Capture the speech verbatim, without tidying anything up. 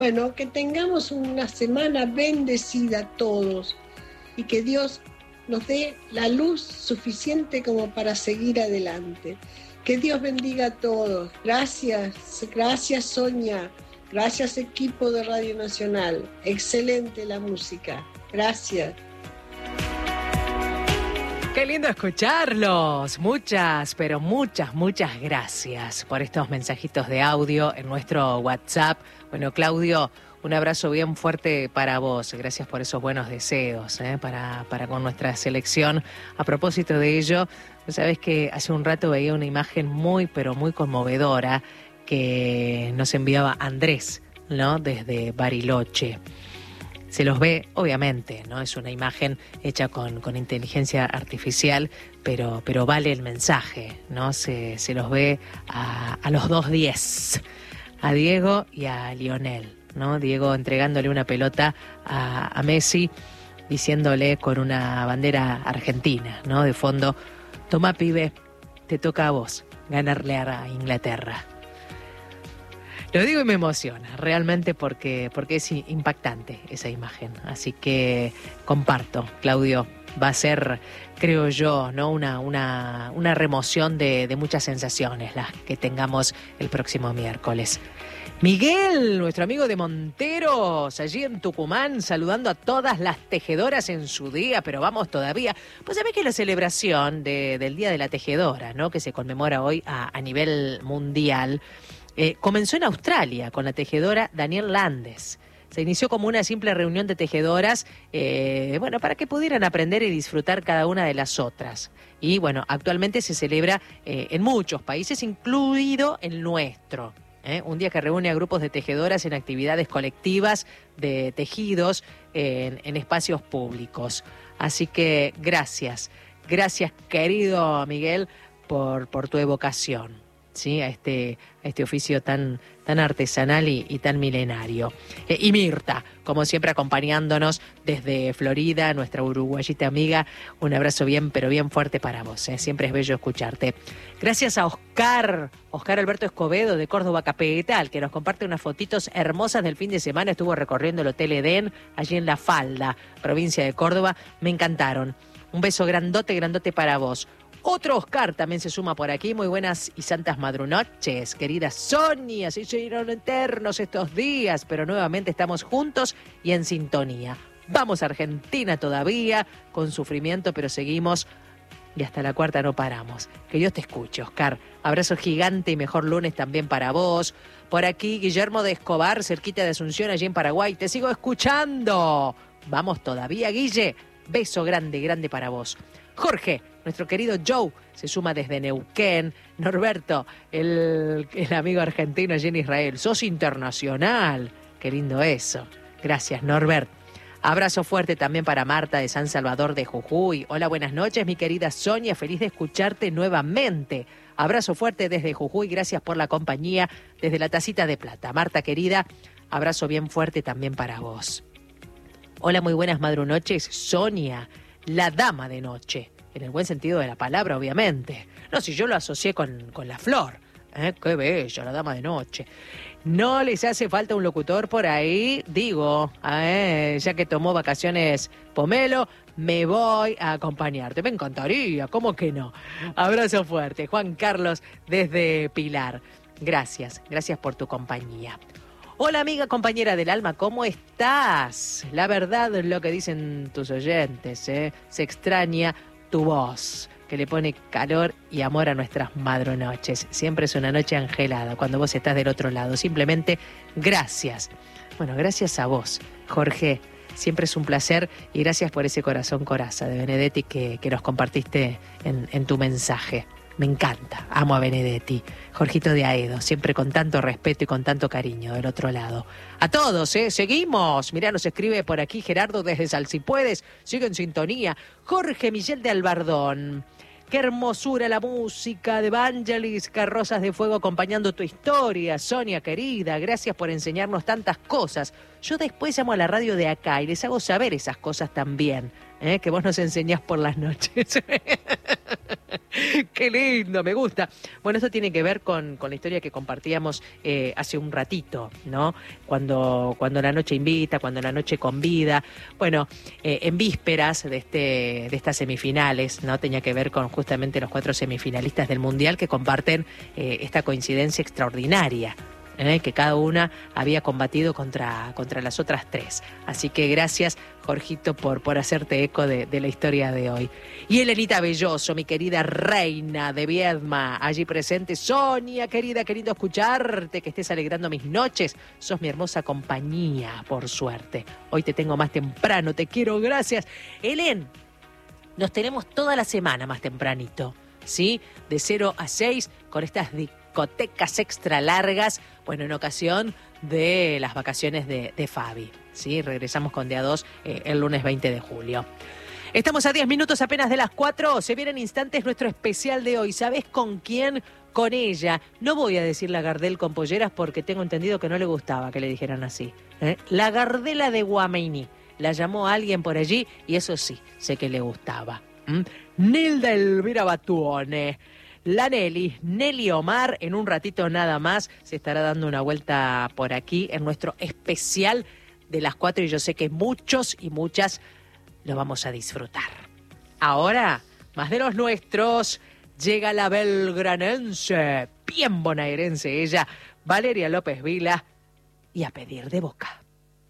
Bueno, que tengamos una semana bendecida todos y que Dios nos dé la luz suficiente como para seguir adelante. Que Dios bendiga a todos. Gracias, gracias Sonia, gracias equipo de Radio Nacional. Excelente la música. Gracias. Qué lindo escucharlos. Muchas, pero muchas, muchas gracias por estos mensajitos de audio en nuestro WhatsApp. Bueno, Claudio, un abrazo bien fuerte para vos. Gracias por esos buenos deseos ¿eh? para, para con nuestra selección. A propósito de ello, sabés que hace un rato veía una imagen muy, pero muy conmovedora que nos enviaba Andrés, ¿no? Desde Bariloche. Se los ve, obviamente, ¿no? Es una imagen hecha con, con inteligencia artificial, pero, pero vale el mensaje, ¿no? Se, se los ve a, a los dos diez, a Diego y a Lionel, ¿no? Diego entregándole una pelota a, a Messi, diciéndole con una bandera argentina, ¿no? De fondo, toma pibe, te toca a vos ganarle a Inglaterra. Lo digo y me emociona, realmente, porque, porque es impactante esa imagen. Así que comparto, Claudio, va a ser, creo yo, ¿no? una, una, una remoción de, de muchas sensaciones las que tengamos el próximo miércoles. Miguel, nuestro amigo de Monteros, allí en Tucumán, saludando a todas las tejedoras en su día, pero vamos todavía. Pues sabés que la celebración de, del Día de la Tejedora, ¿no? Que se conmemora hoy a, a nivel mundial, Eh, comenzó en Australia con la tejedora Danielle Landes. Se inició como una simple reunión de tejedoras, eh, bueno, para que pudieran aprender y disfrutar cada una de las otras. Y bueno, actualmente se celebra eh, en muchos países, incluido el nuestro. ¿eh? Un día que reúne a grupos de tejedoras en actividades colectivas de tejidos en, en espacios públicos. Así que gracias, gracias querido Miguel por, por tu evocación. ¿Sí? a este a este oficio tan tan artesanal y, y tan milenario. Eh, y Mirta, como siempre, acompañándonos desde Florida, nuestra uruguayita amiga, un abrazo bien, pero bien fuerte para vos. ¿eh? Siempre es bello escucharte. Gracias a Oscar, Oscar Alberto Escobedo de Córdoba Capital, que nos comparte unas fotitos hermosas del fin de semana. Estuvo recorriendo el Hotel Edén, allí en La Falda, provincia de Córdoba. Me encantaron. Un beso grandote, grandote para vos. Otro Oscar también se suma por aquí. Muy buenas y santas madrunoches, querida Sonia. Se hicieron eternos estos días, pero nuevamente estamos juntos y en sintonía. Vamos a Argentina todavía, con sufrimiento, pero seguimos y hasta la cuarta no paramos. Que Dios te escuche, Oscar. Abrazo gigante y mejor lunes también para vos. Por aquí, Guillermo de Escobar, cerquita de Asunción, allí en Paraguay. Te sigo escuchando. Vamos todavía, Guille. Beso grande, grande para vos. Jorge, nuestro querido Joe, se suma desde Neuquén. Norberto, el, el amigo argentino allí en Israel. Sos internacional. Qué lindo eso. Gracias, Norbert. Abrazo fuerte también para Marta de San Salvador de Jujuy. Hola, buenas noches, mi querida Sonia. Feliz de escucharte nuevamente. Abrazo fuerte desde Jujuy. Gracias por la compañía desde la Tacita de Plata. Marta, querida, abrazo bien fuerte también para vos. Hola, muy buenas madrunoches, Sonia, la dama de noche, en el buen sentido de la palabra, obviamente. No, si yo lo asocié con, con la flor. ¿Eh? Qué bello, la dama de noche. ¿No les hace falta un locutor por ahí? Digo, eh, ya que tomó vacaciones Pomelo, me voy a acompañarte. Me encantaría, ¿cómo que no? Abrazo fuerte. Juan Carlos desde Pilar. Gracias, gracias por tu compañía. Hola amiga, compañera del alma, ¿cómo estás? La verdad es lo que dicen tus oyentes, ¿eh? Se extraña tu voz, que le pone calor y amor a nuestras madrunoches. Siempre es una noche angelada cuando vos estás del otro lado. Simplemente gracias. Bueno, gracias a vos, Jorge. Siempre es un placer y gracias por ese corazón coraza de Benedetti que, que nos compartiste en, en tu mensaje. Me encanta, amo a Benedetti. Jorgito de Aedo, siempre con tanto respeto y con tanto cariño del otro lado. A todos, ¿eh? Seguimos. Mirá, nos escribe por aquí Gerardo desde Salsipuedes. Sigue en sintonía. Jorge Miguel de Albardón. Qué hermosura la música de Vangelis, Carrozas de Fuego acompañando tu historia. Sonia, querida, gracias por enseñarnos tantas cosas. Yo después llamo a la radio de acá y les hago saber esas cosas también. ¿eh? Que vos nos enseñás por las noches. Qué lindo, me gusta. Bueno, esto tiene que ver con, con la historia que compartíamos eh, hace un ratito, ¿no? Cuando, cuando la noche invita, cuando la noche convida. Bueno, eh, en vísperas de, este, de estas semifinales, ¿no? Tenía que ver con justamente los cuatro semifinalistas del Mundial que comparten eh, esta coincidencia extraordinaria. ¿Eh? Que cada una había combatido contra, contra las otras tres. Así que gracias, Jorgito, por, por hacerte eco de, de la historia de hoy. Y Elenita Belloso, mi querida reina de Viedma, allí presente. Sonia, querida, querido escucharte, que estés alegrando mis noches. Sos mi hermosa compañía, por suerte. Hoy te tengo más temprano, te quiero, gracias. Helen, nos tenemos toda la semana más tempranito, ¿sí? De cero a seis, con estas discotecas extra largas, bueno, en ocasión de las vacaciones de, de Fabi, ¿sí? Regresamos con D A dos eh, el lunes veinte de julio. Estamos a diez minutos apenas de las cuatro, se vienen instantes nuestro especial de hoy. ¿Sabés con quién? Con ella. No voy a decir la Gardel con polleras porque tengo entendido que no le gustaba que le dijeran así, ¿eh? La Gardela de Guamainí. La llamó a alguien por allí y eso sí, sé que le gustaba. ¿Mm? Nilda Elvira Batuone. La Nelly, Nelly Omar, en un ratito nada más, se estará dando una vuelta por aquí en nuestro especial de las cuatro y yo sé que muchos y muchas lo vamos a disfrutar. Ahora, más de los nuestros, llega la belgranense, bien bonaerense ella, Valeria López Vila, y a pedir de boca.